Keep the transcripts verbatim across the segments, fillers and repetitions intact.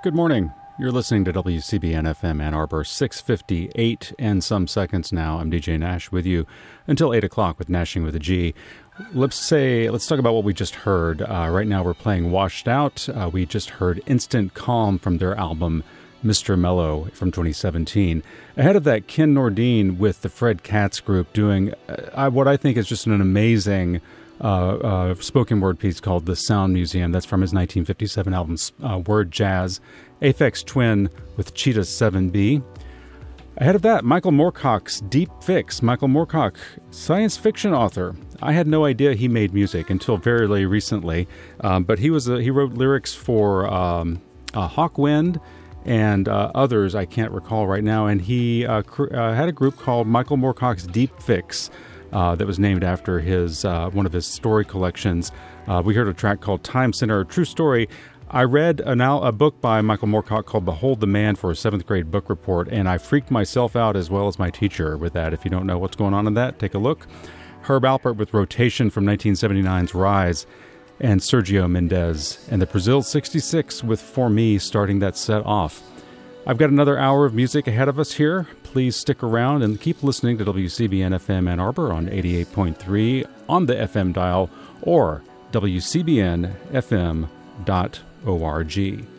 Good morning. You're listening to W C B N F M Ann Arbor, six fifty-eight and some seconds now. I'm D J Nash with you until eight o'clock with Nashing with a G. Let's say, let's talk about what we just heard. Uh, right now we're playing Washed Out. Uh, we just heard Instant Calm from their album Mister Mellow from twenty seventeen. Ahead of that, Ken Nordine with the Fred Katz Group doing uh, what I think is just an amazing uh, uh, spoken word piece called The Sound Museum. That's from his nineteen fifty-seven album uh, Word Jazz. Aphex Twin with Cheetah seven B. Ahead of that, Michael Moorcock's Deep Fix. Michael Moorcock, science fiction author. I had no idea he made music until very recently, um, but he was a, he wrote lyrics for um, uh, Hawkwind and uh, others I can't recall right now, and he uh, cr- uh, had a group called Michael Moorcock's Deep Fix uh, that was named after his uh, one of his story collections. Uh, we heard a track called Time Center, a true story. I read a, now, a book by Michael Moorcock called Behold the Man for a seventh grade book report, and I freaked myself out as well as my teacher with that. If you don't know what's going on in that, take a look. Herb Alpert with Rotation from nineteen seventy-nine's Rise, and Sergio Mendes, and the Brazil sixty-six with For Me starting that set off. I've got another hour of music ahead of us here. Please stick around and keep listening to W C B N F M Ann Arbor on eighty-eight point three on the F M dial or W C B N F M dot org.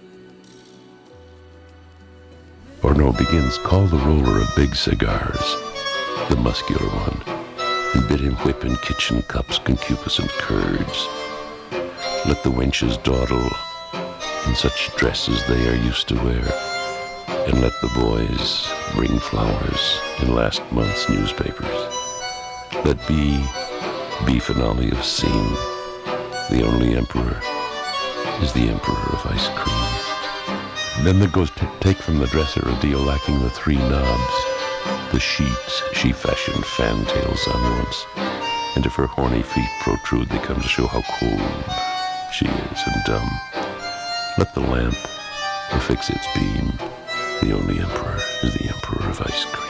Orno begins Call the Roller of Big Cigars, the muscular one, and bid him whip in kitchen cups concupiscent curds. Let the wenches dawdle in such dresses they are used to wear, and let the boys bring flowers in last month's newspapers. Let be be finale of scene, the only emperor is the emperor of ice cream. Then there goes t- take from the dresser a deal lacking the three knobs, the sheets she fashioned fantails on once, and if her horny feet protrude, they come to show how cold she is and dumb. Let the lamp affix its beam, the only emperor is the emperor of ice cream.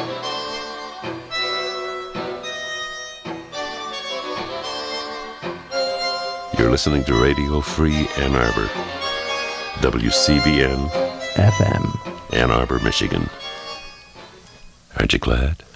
You're listening to Radio Free Ann Arbor, W C B N F M, Ann Arbor, Michigan. Aren't you glad?